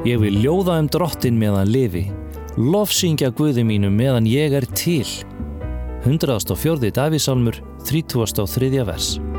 Ég vil ljóða drottinn meðan lifi, lofsyngja Guði mínum meðan ég til. 104. Davíðssálmur, 33. vers.